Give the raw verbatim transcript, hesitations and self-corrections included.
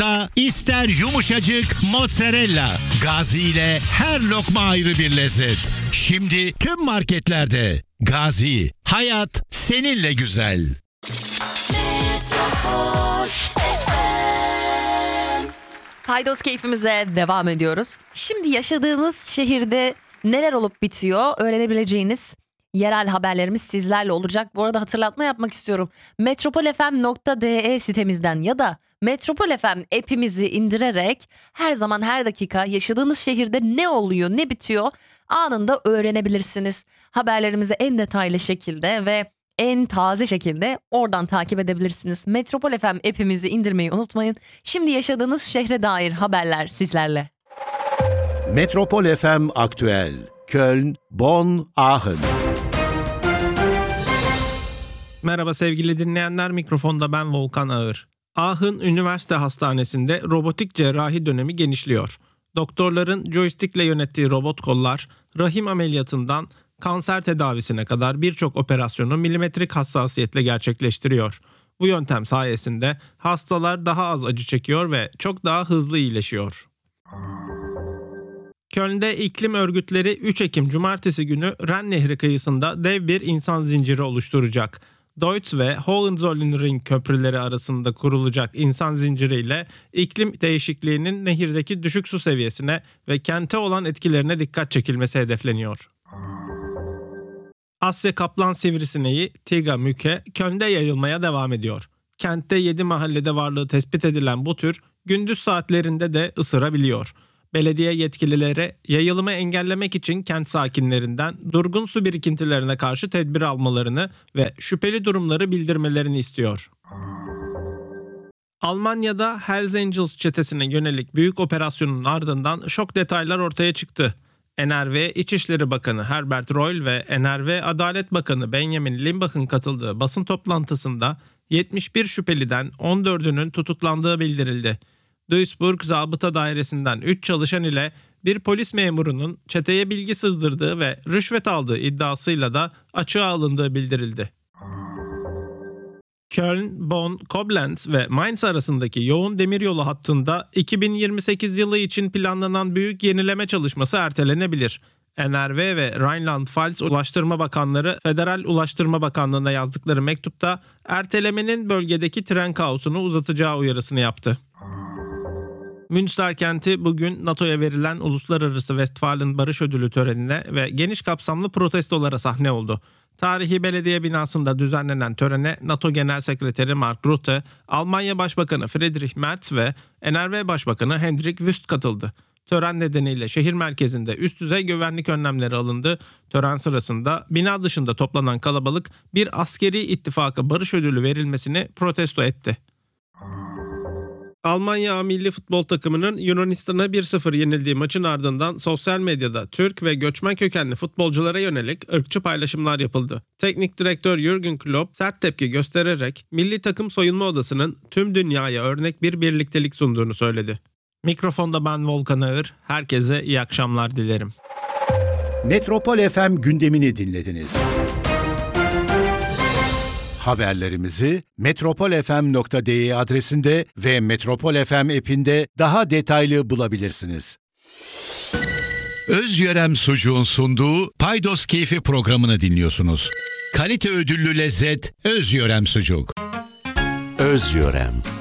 hatta ister yumuşacık mozzarella. Gazi ile her lokma ayrı bir lezzet. Şimdi tüm marketlerde. Gazi, hayat seninle güzel. Paydos keyfimize devam ediyoruz. Şimdi yaşadığınız şehirde neler olup bitiyor öğrenebileceğiniz yerel haberlerimiz sizlerle olacak. Bu arada hatırlatma yapmak istiyorum. metropolfm nokta de sitemizden ya da Metropol F M app'imizi indirerek her zaman her dakika yaşadığınız şehirde ne oluyor, ne bitiyor anında öğrenebilirsiniz. Haberlerimizi en detaylı şekilde ve en taze şekilde oradan takip edebilirsiniz. Metropol F M app'imizi indirmeyi unutmayın. Şimdi yaşadığınız şehre dair haberler sizlerle. Metropol F M Aktüel. Köln, Bonn, Aachen. Merhaba sevgili dinleyenler, mikrofonda ben Volkan Ağır. Aachen Üniversite Hastanesi'nde robotik cerrahi dönemi genişliyor. Doktorların joystickle yönettiği robot kollar, rahim ameliyatından kanser tedavisine kadar birçok operasyonu milimetrik hassasiyetle gerçekleştiriyor. Bu yöntem sayesinde hastalar daha az acı çekiyor ve çok daha hızlı iyileşiyor. Köln'de iklim örgütleri üç Ekim Cumartesi günü Ren Nehri kıyısında dev bir insan zinciri oluşturacak. Deutz ve Hohenzollernring köprüleri arasında kurulacak insan zinciriyle iklim değişikliğinin nehirdeki düşük su seviyesine ve kente olan etkilerine dikkat çekilmesi hedefleniyor. Asya kaplan sivrisineği Tiga müke Köln'de yayılmaya devam ediyor. Kentte yedi mahallede varlığı tespit edilen bu tür gündüz saatlerinde de ısırabiliyor. Belediye yetkilileri yayılımı engellemek için kent sakinlerinden durgun su birikintilerine karşı tedbir almalarını ve şüpheli durumları bildirmelerini istiyor. Almanya'da Hells Angels çetesine yönelik büyük operasyonun ardından şok detaylar ortaya çıktı. N R V İçişleri Bakanı Herbert Reul ve N R V Adalet Bakanı Benjamin Limbach'ın katıldığı basın toplantısında yetmiş bir şüpheliden on dördünün tutuklandığı bildirildi. Duisburg Zabıta Dairesi'nden üç çalışan ile bir polis memurunun çeteye bilgi sızdırdığı ve rüşvet aldığı iddiasıyla da açığa alındığı bildirildi. Köln, Bonn, Koblenz ve Mainz arasındaki yoğun demiryolu hattında iki bin yirmi sekiz yılı için planlanan büyük yenileme çalışması ertelenebilir. N R V ve Rheinland-Pfalz Ulaştırma Bakanları Federal Ulaştırma Bakanlığı'na yazdıkları mektupta ertelemenin bölgedeki tren kaosunu uzatacağı uyarısını yaptı. Münster kenti bugün NATO'ya verilen Uluslararası Westfalen Barış Ödülü törenine ve geniş kapsamlı protestolara sahne oldu. Tarihi belediye binasında düzenlenen törene NATO Genel Sekreteri Mark Rutte, Almanya Başbakanı Friedrich Merz ve N R V Başbakanı Hendrik Wüst katıldı. Tören nedeniyle şehir merkezinde üst düzey güvenlik önlemleri alındı. Tören sırasında bina dışında toplanan kalabalık bir askeri ittifaka barış ödülü verilmesini protesto etti. Almanya milli futbol takımının Yunanistan'a bir sıfır yenildiği maçın ardından sosyal medyada Türk ve göçmen kökenli futbolculara yönelik ırkçı paylaşımlar yapıldı. Teknik direktör Jürgen Klopp sert tepki göstererek milli takım soyunma odasının tüm dünyaya örnek bir birliktelik sunduğunu söyledi. Mikrofonda ben Volkan Ağır, herkese iyi akşamlar dilerim. Metropol F M gündemini dinlediniz. Haberlerimizi metropol f m nokta d e adresinde ve Metropol F M app'inde daha detaylı bulabilirsiniz. Özyörem Sucuğun sunduğu Paydos Keyfi programını dinliyorsunuz. Kalite ödüllü lezzet Özyörem Sucuk. Özyörem.